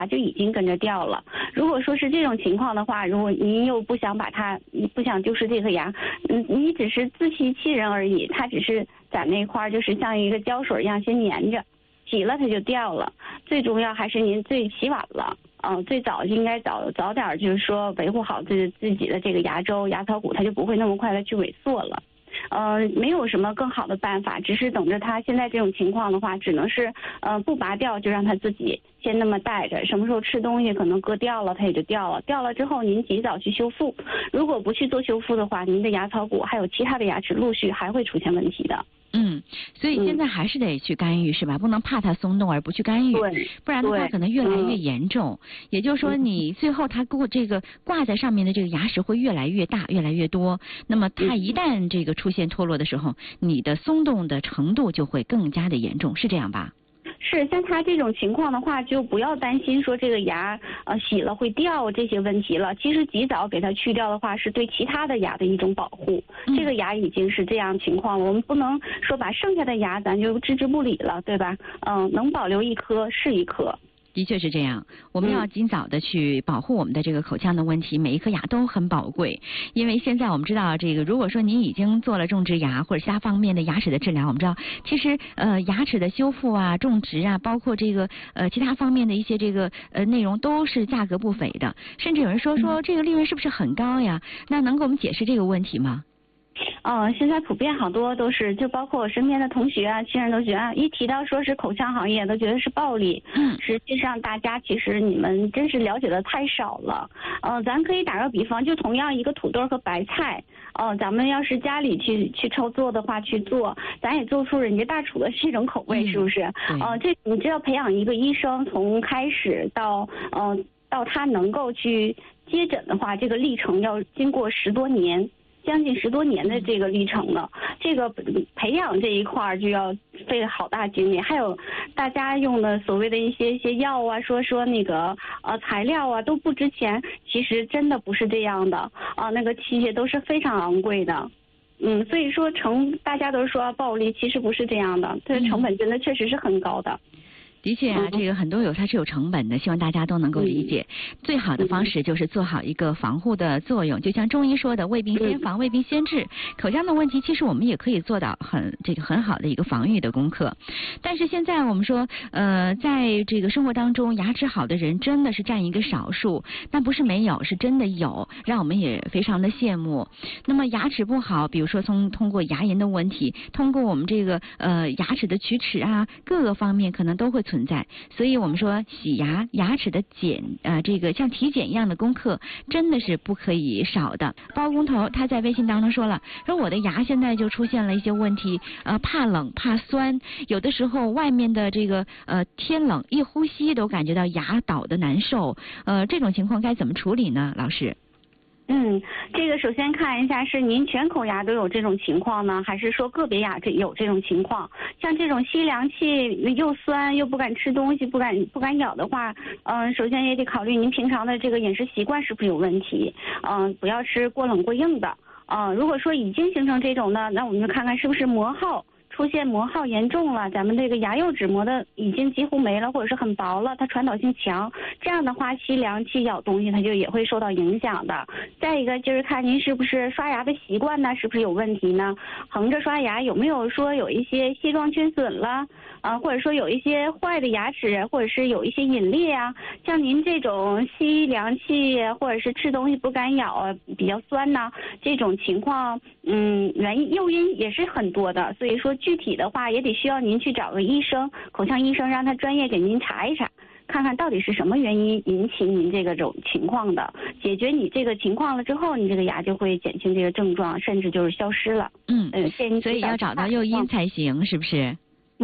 就已经跟着掉了。如果说是这种情况的话，如果您又不想不想丢失这颗牙，你只是自欺欺人而已，它只是在那块就是像一个胶水一样先粘着，洗了它就掉了。最重要还是您洗晚了，最早应该早点就是说维护好自己的这个牙周牙槽骨，它就不会那么快的去萎缩了。没有什么更好的办法，只是等着它现在这种情况的话，只能是不拔掉，就让它自己先那么带着，什么时候吃东西可能割掉了它也就掉了，掉了之后您及早去修复，如果不去做修复的话，您的牙槽骨还有其他的牙齿陆续还会出现问题的。 所以现在还是得去干预，是吧？不能怕它松动而不去干预，不然的话可能越来越严重。也就是说，你最后它这个挂在上面的这个牙石会越来越大、越来越多。那么它一旦这个出现脱落的时候，你的松动的程度就会更加的严重，是这样吧？ 是，像他这种情况的话，就不要担心说这个牙洗了会掉这些问题了。其实及早给它去掉的话，是对其他的牙的一种保护。这个牙已经是这样情况，我们不能说把剩下的牙咱就置之不理了，对吧？能保留一颗是一颗。 的确是这样，我们要尽早的去保护我们的这个口腔的问题，每一颗牙都很宝贵。因为现在我们知道，这个如果说您已经做了种植牙或者其他方面的牙齿的治疗，我们知道其实牙齿的修复啊、种植啊，包括这个其他方面的一些这个内容都是价格不菲的，甚至有人说这个利润是不是很高呀？那能给我们解释这个问题吗？ 现在普遍好多都是，就包括我身边的同学啊、亲人都觉得一提到说是口腔行业，都觉得是暴利。实际上大家其实你们真是了解的太少了。咱可以打个比方，就同样一个土豆和白菜，咱们要是家里去操作的话去做，咱也做出人家大厨的这种口味，是不是？这你知道培养一个医生从开始到他能够去接诊的话，这个历程要经过10多年。将近10多年的这个历程了，这个培养这一块就要费好大精力，还有大家用的所谓的一些药啊，说那个材料啊都不值钱，其实真的不是这样的那个器械都是非常昂贵的。所以说大家都说暴利，其实不是这样的，它的成本真的确实是很高的。 的确啊，这个很多它是有成本的，希望大家都能够理解。最好的方式就是做好一个防护的作用，就像中医说的“未病先防，未病先治”。口腔的问题，其实我们也可以做到很好的一个防御的功课。但是现在我们说，在这个生活当中，牙齿好的人真的是占一个少数，但不是没有，是真的有，让我们也非常的羡慕。那么牙齿不好，比如说通过牙龈的问题，通过我们这个牙齿的龋齿啊，各个方面可能都会存在，所以我们说洗牙齿的这个像体检一样的功课真的是不可以少的。包工头他在微信当中说了，说我的牙现在就出现了一些问题，怕冷怕酸，有的时候外面的这个天冷一呼吸都感觉到牙倒的难受，这种情况该怎么处理呢，老师？ 这个首先看一下是您全口牙都有这种情况呢，还是说个别牙有这种情况？像这种吸凉气又酸又不敢吃东西不敢咬的话，首先也得考虑您平常的这个饮食习惯是不是有问题，不要吃过冷过硬的。如果说已经形成这种呢，那我们就看看是不是磨耗。出现磨耗严重了，咱们这个牙釉质磨的已经几乎没了，或者是很薄了，它传导性强，这样的话吸凉气咬东西它就也会受到影响的。再一个就是看您是不是刷牙的习惯呢，是不是有问题呢？横着刷牙有没有说有一些蟹状缺损了或者说有一些坏的牙齿，或者是有一些隐裂啊，像您这种吸凉气或者是吃东西不敢咬比较酸呢，这种情况诱因也是很多的，所以说具体的话也得需要您去找个医生，口腔医生让他专业给您查一查，看看到底是什么原因引起您这个种情况的，解决你这个情况了之后，你这个牙就会减轻这个症状，甚至就是消失了。 所以要找到诱因才行，是不是？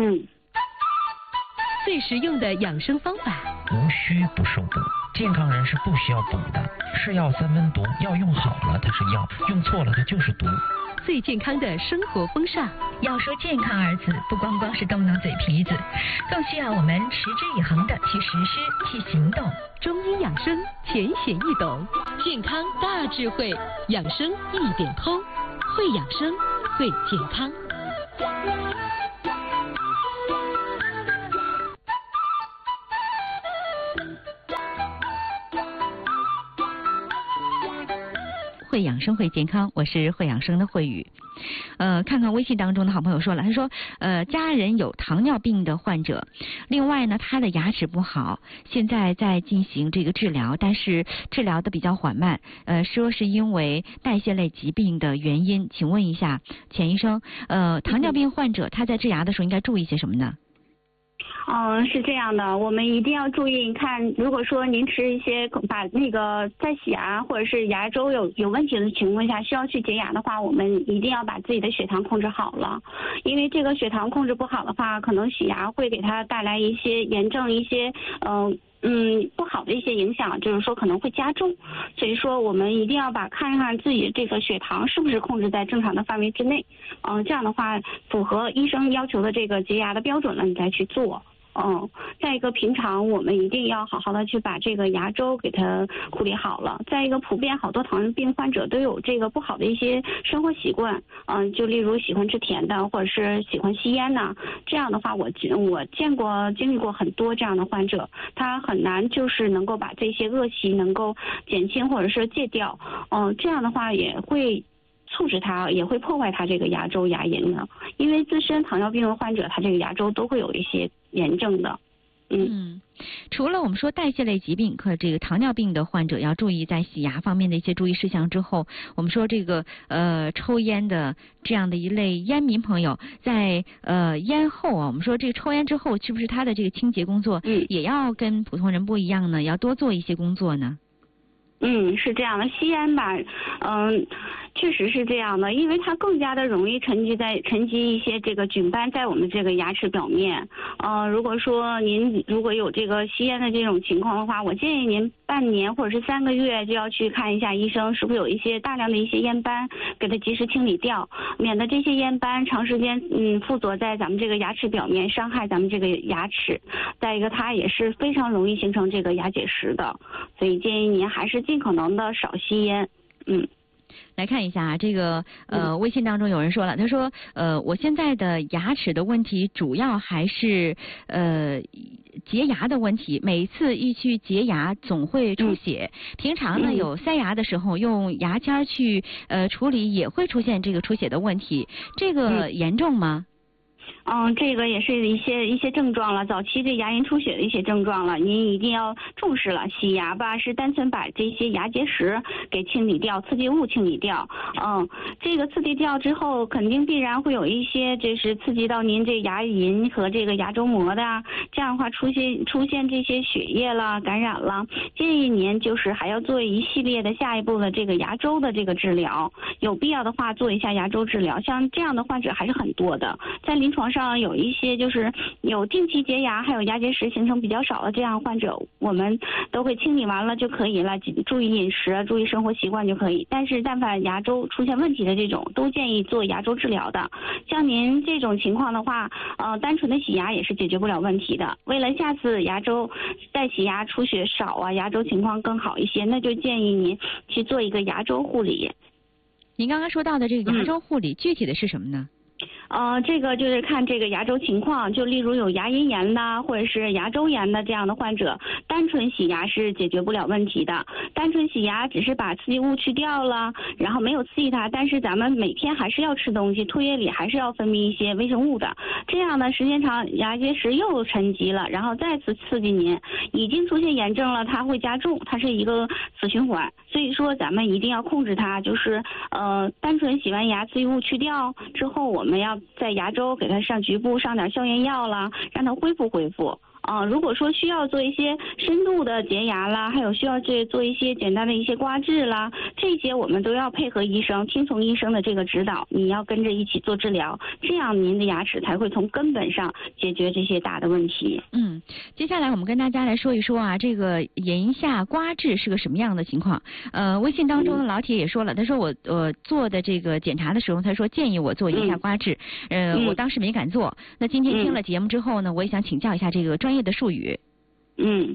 最实用的养生方法， 无需不受补。健康人是不需要补的，是药三分毒，药用好了它是药，用错了它就是毒。 最健康的生活风尚， 要说健康二字，不光是动动嘴皮子，更需要我们持之以恒的去实施、去行动。 中医养生浅显易懂，健康大智慧，养生一点通，会养生，会健康。 会养生会健康，我是会养生的慧宇。看看微信当中的好朋友说了，他说家人有糖尿病的患者，另外呢他的牙齿不好，现在在进行这个治疗，但是治疗的比较缓慢，说是因为代谢类疾病的原因。请问一下钱医生，糖尿病患者他在治牙的时候应该注意些什么呢？ 是这样的，我们一定要注意看，如果说您吃一些把那个在洗牙或者是牙周有问题的情况下需要去洁牙的话，我们一定要把自己的血糖控制好了，因为这个血糖控制不好的话，可能洗牙会给它带来一些炎症，一些不好的一些影响，就是说可能会加重，所以说我们一定要看看自己这个血糖是不是控制在正常的范围之内，这样的话符合医生要求的这个洁牙的标准了，你再去做。再一个，平常我们一定要好好的去把这个牙周给它护理好了。再一个，普遍好多糖尿病患者都有这个不好的一些生活习惯，就例如喜欢吃甜的，或者是喜欢吸烟呐。这样的话，我经历过很多这样的患者，他很难就是能够把这些恶习能够减轻或者是戒掉。这样的话也会促使它，也会破坏它这个牙周牙龈的，因为自身糖尿病的患者，他这个牙周都会有一些炎症的。 除了我们说代谢类疾病和这个糖尿病的患者要注意在洗牙方面的一些注意事项之后，我们说这个抽烟的这样的一类烟民朋友，在烟后我们说这个抽烟之后，是不是他的这个清洁工作也要跟普通人不一样呢？要多做一些工作呢？ 是这样的，吸烟吧，确实是这样的，因为它更加的容易沉积一些这个菌斑在我们这个牙齿表面。如果说您如果有这个吸烟的这种情况的话，我建议您半年或者是3个月就要去看一下医生，是不是有一些大量的一些烟斑，给它及时清理掉，免得这些烟斑长时间附着在咱们这个牙齿表面，伤害咱们这个牙齿。再一个，它也是非常容易形成这个牙结石的，所以建议您还是尽可能的少吸烟。 来看一下啊，这个微信当中有人说了，他说我现在的牙齿的问题主要还是洁牙的问题，每次一去洁牙总会出血，平常呢有塞牙的时候用牙签去处理也会出现这个出血的问题，这个严重吗？ 这个也是一些症状了，早期这牙龈出血的一些症状了，您一定要重视了。洗牙吧是单纯把这些牙结石给清理掉，刺激物清理掉。这个刺激掉之后，肯定必然会有一些就是刺激到您这牙龈和这个牙周膜的，这样的话出现这些血液了、感染了，建议您就是还要做一系列的下一步的这个牙周的这个治疗，有必要的话做一下牙周治疗。像这样的患者还是很多的，在临床上有一些就是有定期洁牙，还有牙结石形成比较少的这样患者，我们都会清理完了就可以了，注意饮食，注意生活习惯就可以。但是但凡牙周出现问题的这种，都建议做牙周治疗的。像您这种情况的话，单纯的洗牙也是解决不了问题的。为了下次牙周再洗牙出血少啊，牙周情况更好一些，那就建议您去做一个牙周护理。 您刚刚说到的这个牙周护理，具体的是什么呢？ 这个就是看这个牙周情况，就例如有牙龈炎的或者是牙周炎的这样的患者，单纯洗牙是解决不了问题的。单纯洗牙只是把刺激物去掉了，然后没有刺激它，但是咱们每天还是要吃东西，唾液里还是要分泌一些微生物的。这样呢，时间长牙结石又沉积了，然后再次刺激您，已经出现炎症了，它会加重，它是一个死循环。所以说咱们一定要控制它，就是单纯洗完牙刺激物去掉之后，我们要在牙周给它上局部上点消炎药了，让它恢复。如果说需要做一些深度的洁牙啦，还有需要做一些简单的一些刮治啦，这些我们都要配合医生，听从医生的这个指导，你要跟着一起做治疗，这样您的牙齿才会从根本上解决这些大的问题。 接下来我们跟大家来说一说啊，这个龈下刮治是个什么样的情况？微信当中的老铁也说了，他说我做的这个检查的时候，他说建议我做龈下刮治，我当时没敢做。那今天听了节目之后呢，我也想请教一下这个专业的术语。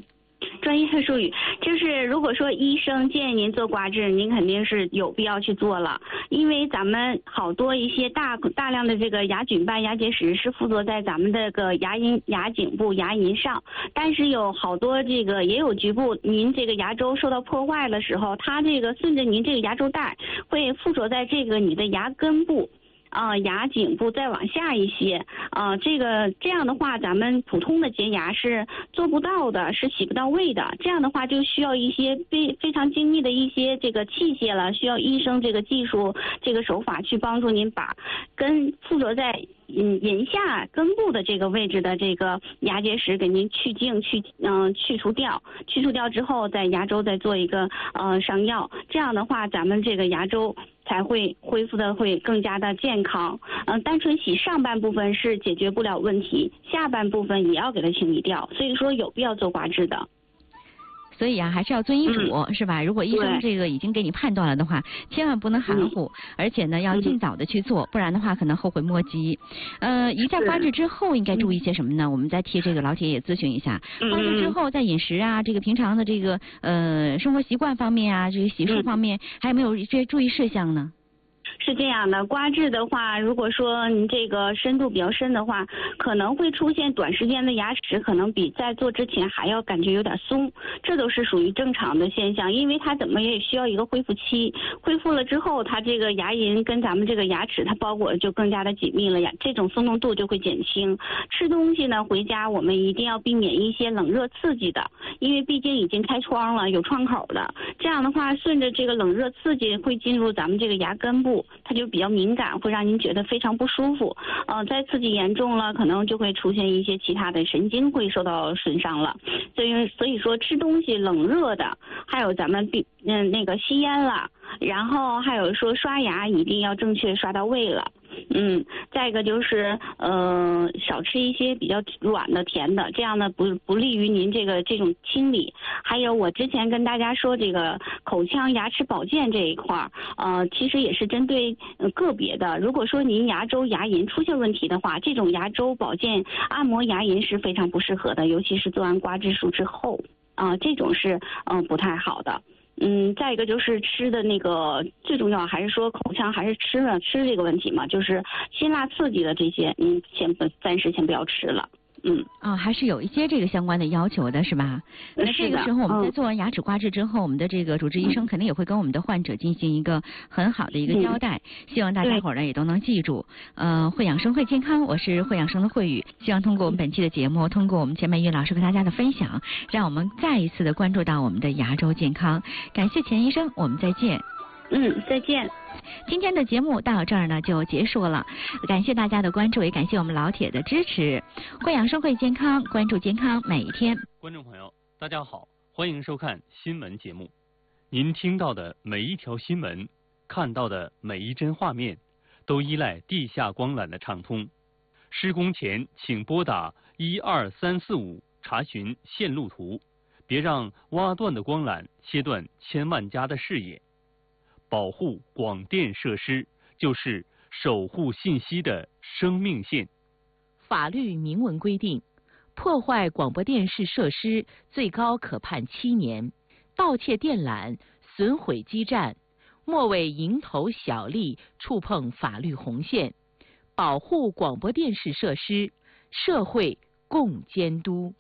专业术语就是，如果说医生建议您做刮治，您肯定是有必要去做了，因为咱们好多一些大量的这个牙菌斑、牙结石是附着在咱们这个牙颈部、牙龈上，但是有好多这个也有局部，您这个牙周受到破坏的时候，它这个顺着您这个牙周带会附着在这个你的牙根部。牙颈部再往下一些，这样的话，咱们普通的洁牙是做不到的，是起不到位的。这样的话，就需要一些非常精密的一些这个器械了，需要医生这个技术、这个手法去帮助您把附着在龈下根部的这个位置的这个牙结石给您去净去除掉之后，在牙周再做一个上药。这样的话，咱们这个牙周才会恢复的会更加的健康。单纯洗上半部分是解决不了问题，下半部分也要给它清理掉，所以说有必要做刮治的。 所以啊，还是要遵医嘱，是吧？如果医生这个已经给你判断了的话，千万不能含糊，而且呢，要尽早的去做，不然的话可能后悔莫及。一在刮治之后应该注意些什么呢？我们再替这个老铁也咨询一下。刮治之后，在饮食啊，这个平常的这个生活习惯方面啊，这个洗漱方面，还有没有一些注意事项呢？ 是这样的，刮治的话，如果说你这个深度比较深的话，可能会出现短时间的牙齿可能比在做之前还要感觉有点松，这都是属于正常的现象，因为它怎么也需要一个恢复期，恢复了之后，它这个牙龈跟咱们这个牙齿它包裹就更加的紧密了呀，这种松动度就会减轻。吃东西呢，回家我们一定要避免一些冷热刺激的，因为毕竟已经开窗了，有窗口的，这样的话顺着这个冷热刺激会进入咱们这个牙根部，它就比较敏感，会让您觉得非常不舒服。再刺激严重了，可能就会出现一些其他的神经会受到损伤了。所以说吃东西冷热的，还有咱们那个吸烟了，然后还有说刷牙一定要正确刷到位了。再一个就是少吃一些比较软的甜的，这样呢不利于您这种清理。还有我之前跟大家说这个口腔牙齿保健这一块其实也是针对个别的，如果说您牙周牙龈出现问题的话，这种牙周保健按摩牙龈是非常不适合的，尤其是做完刮治术之后这种是不太好的。再一个就是吃的那个最重要还是说口腔还是吃这个问题嘛，就是辛辣刺激的这些暂时先不要吃了。 还是有一些这个相关的要求的，是吧？那这个时候我们在做完牙齿刮治之后，我们的这个主治医生肯定也会跟我们的患者进行一个很好的一个交代，希望大家伙儿呢也都能记住。会养生会健康，我是会养生的慧宇，希望通过我们本期的节目，通过我们钱美玉老师跟大家的分享，让我们再一次的关注到我们的牙周健康。感谢钱医生，我们再见。 再见。 今天的节目到这儿呢就结束了，感谢大家的关注，也感谢我们老铁的支持。会养生会健康，关注健康每一天。 观众朋友，大家好，欢迎收看新闻节目。您听到的每一条新闻，看到的每一帧画面，都依赖地下光缆的畅通。施工前请拨打12345查询线路图，别让挖断的光缆切断千万家的视野。保护广电设施就是守护信息的生命线。 法律明文规定，破坏广播电视设施最高可判7年，盗窃电缆、损毁基站，莫为蝇头小利触碰法律红线。保护广播电视设施，社会共监督。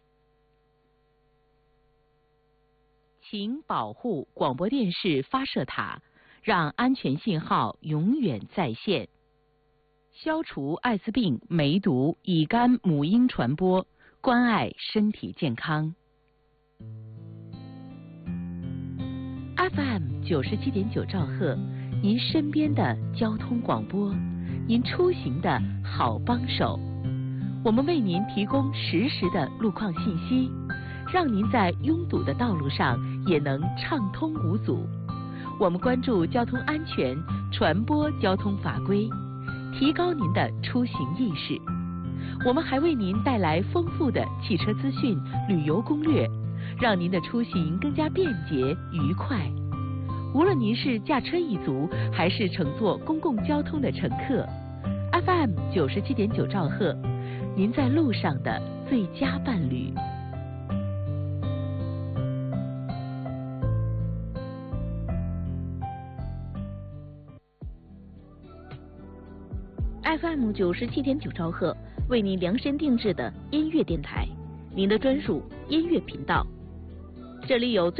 请保护广播电视发射塔，让安全信号永远在线，消除艾滋病、梅毒、乙肝、母婴传播，关爱身体健康。FM 97.9兆赫，您身边的交通广播，您出行的好帮手。我们为您提供实时的路况信息，让您在拥堵的道路上也能畅通无阻。我们关注交通安全，传播交通法规，提高您的出行意识。我们还为您带来丰富的汽车资讯、旅游攻略，让您的出行更加便捷愉快。无论您是驾车一族，还是乘坐公共交通的乘客， FM 97.9兆赫，您在路上的最佳伴侣。 FM 97.9兆赫，为您量身定制的音乐电台，您的专属音乐频道。这里有